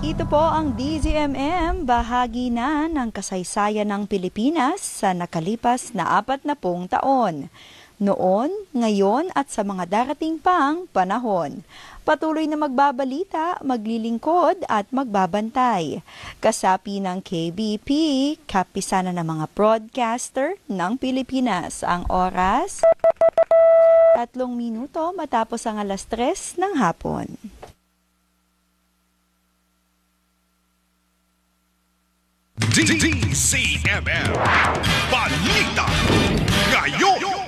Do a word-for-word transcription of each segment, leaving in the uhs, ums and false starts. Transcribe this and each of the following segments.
Ito po ang D Z M M, bahagi na ng kasaysayan ng Pilipinas sa nakalipas na apat na pung taon. Noon, ngayon at sa mga darating pang panahon. Patuloy na magbabalita, maglilingkod at magbabantay. Kasapi ng K B P, kapisanan ng mga broadcaster ng Pilipinas. Ang oras, tatlong minuto matapos ang alas tres ng hapon. D Z M M Balita Ngayon.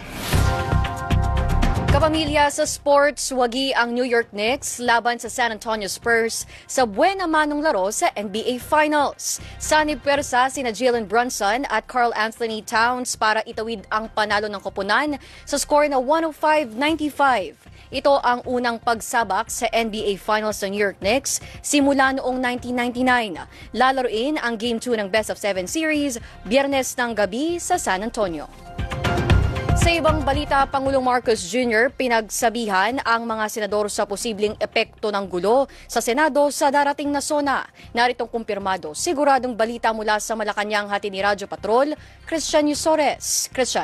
Kapamilya sa sports, wagi ang New York Knicks laban sa San Antonio Spurs sa buena manong laro sa N B A Finals. Sanib pwersa sina Jalen Brunson at Karl Anthony Towns para itawid ang panalo ng koponan sa score na one oh five ninety-five. Ito ang unang pagsabak sa N B A Finals ng New York Knicks simula noong nineteen ninety-nine. Lalaruin ang Game two ng Best of Seven Series Biyernes ng gabi sa San Antonio. Sa ibang balita, Pangulong Marcos Junior pinagsabihan ang mga senador sa posibleng epekto ng gulo sa Senado sa darating na SONA. Naritong kumpirmado, siguradong balita mula sa Malacanang, hati ni Radyo Patrol, Christian Yusores. Christian.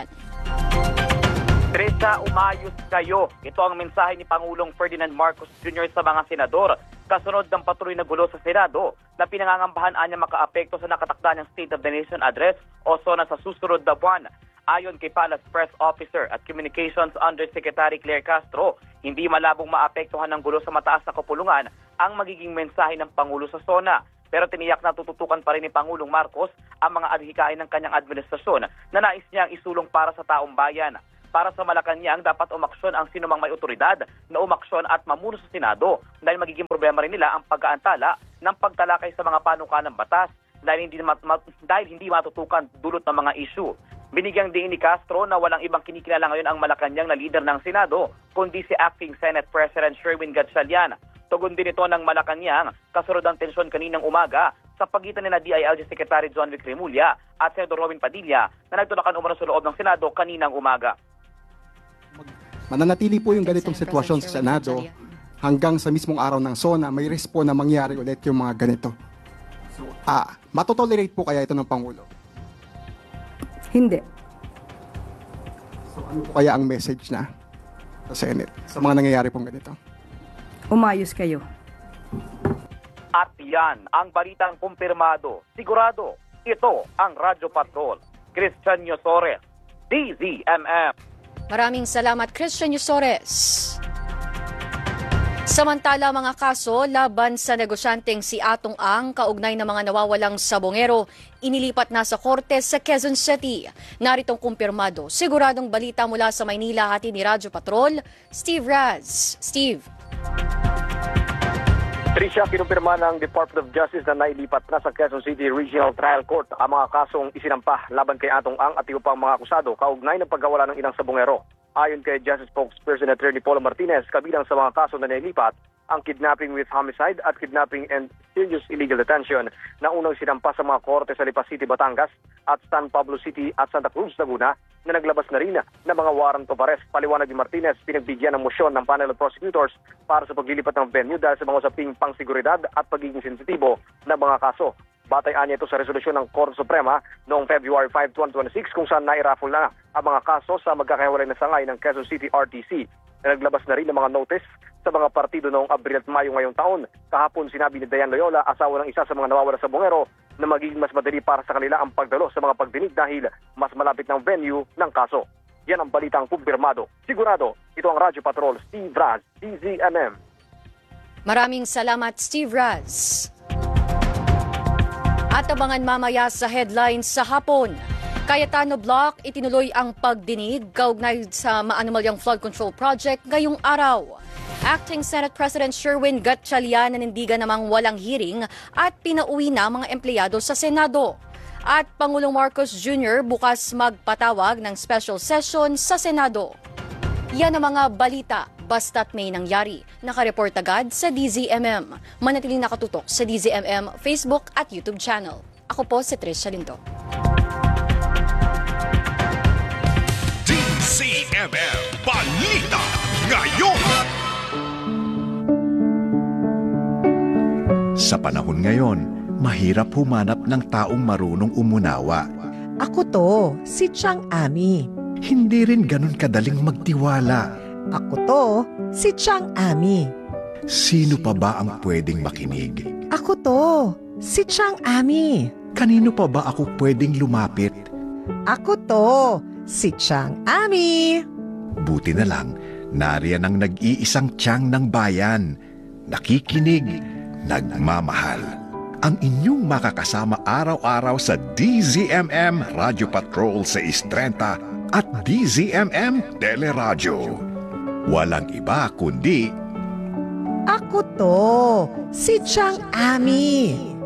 Teresa, umayos kayo. Ito ang mensahe ni Pangulong Ferdinand Marcos Junior sa mga senador kasunod ng patuloy na gulo sa Senado na pinangangambahan niya makaapekto sa nakatakda ng State of the Nation Address o SONA sa susunod na buwan. Ayon kay Palace Press Officer at Communications Undersecretary Claire Castro, hindi malabong maapektuhan ng gulo sa mataas na kapulungan ang magiging mensahe ng Pangulo sa SONA. Pero tiniyak na tututukan pa rin ni Pangulong Marcos ang mga adhikain ng kanyang administrasyon na nais niyang isulong para sa taong bayan. Para sa Malacanang, dapat umaksyon ang sinumang may otoridad na umaksyon at mamuno sa Senado dahil magiging problema rin nila ang pag-aantala ng pagtalakay sa mga panukalang batas dahil hindi, mat- mat- dahil hindi matutukan dulot ng mga issue. Binigyang diin ni Castro na walang ibang kinikilala ngayon ang Malacanang na leader ng Senado, kundi si Acting Senate President Sherwin Gatchalian. Tugon din ito ng Malacanang kasunod ang tensyon kaninang umaga sa pagitan ni D I L G Secretary John Vic Remulla at Senador Robin Padilla na nagtulakan umano sa loob ng Senado kaninang umaga. Mananatili po yung ganitong sitwasyon sa Senado hanggang sa mismong araw ng SONA may respo na mangyari ulit yung mga ganito. So, ah, matotolerate po kaya ito ng Pangulo? Hindi. So ano po kaya ang message na sa Senate sa mga nangyayari pong ganito? Umayos kayo. At yan ang balitang kumpirmado. Sigurado, ito ang Radyo Patrol. Christian Yusores, D Z M M. Maraming salamat, Christian Yusores. Samantala, mga kaso laban sa negosyanteng si Atong Ang kaugnay ng mga nawawalang sabongero, inilipat na sa korte sa Quezon City. Naritong kumpirmado. Siguradong balita mula sa Maynila, hati ni Radyo Patrol, Steve Raz. Steve. Tricia, kinumpirma ng Department of Justice na nailipat na sa Quezon City Regional Trial Court ang mga kasong isinampa laban kay Atong Ang at iba pang mga akusado kaugnay ng pagkawala ng ilang sabongero. Ayon kay Justice Spokesperson Attorney Paula Martinez, kabilang sa mga kaso na nailipat ang kidnapping with homicide at kidnapping and serious illegal detention na unang sinampa sa mga korte sa Lipa City, Batangas at San Pablo City at Santa Cruz, Laguna na naglabas na rin ng mga warrant of arrest. Paliwanag ni Martinez, pinagbigyan ng motion ng panel of prosecutors para sa paglilipat ng venue dahil sa mga usaping pangseguridad at pagiging sensitibo ng mga kaso. Batay-an niya ito sa resolusyon ng Korte Suprema noong February fifth, twenty twenty-six kung saan nairaffle na ang mga kaso sa magkakahiwalay na sangay ng Quezon City R T C na naglabas na rin ng mga notice sa mga partido noong Abril at Mayo ngayong taon. Kahapon sinabi ni Dayan Loyola, asawa ng isa sa mga nawawala sa bungero, na magiging mas madali para sa kanila ang pagdalo sa mga pagdinig dahil mas malapit ng venue ng kaso. Yan ang balitang kumpirmado. Sigurado, ito ang Radyo Patrol, Steve Raz, D Z M M. Maraming salamat, Steve Raz. At abangan mamaya sa headlines sa hapon. Cayetano Block, itinuloy ang pagdinig kaugnay sa Maanomalyang Flood Control Project ngayong araw. Acting Senate President Sherwin Gatchalian nanindigan namang walang hearing at pinauwi na mga empleyado sa Senado. At Pangulong Marcos Junior bukas magpatawag ng special session sa Senado. Yan ang mga balita, basta't may nangyari. Nakareport agad sa D Z M M. Manatiling nakatutok sa D Z M M Facebook at YouTube channel. Ako po si Tricia Lindo. D Z M M Balita Ngayon. Sa panahon ngayon, mahirap humanap ng taong marunong umunawa. Ako to, si Chang Ami. Hindi rin ganun kadaling magtiwala. Ako to, si Chang Ami. Sino pa ba ang pwedeng makinig? Ako to, si Chang Ami. Kanino pa ba ako pwedeng lumapit? Ako to, si Chang Ami. Buti na lang, nariyan ang nag-iisang tiyang ng bayan. Nakikinig, nagmamahal. Ang inyong makakasama araw-araw sa D Z M M Radio Patrol sa Istrenta at D Z M M Teleradyo. Walang iba kundi... Ako to, si Chang Ami.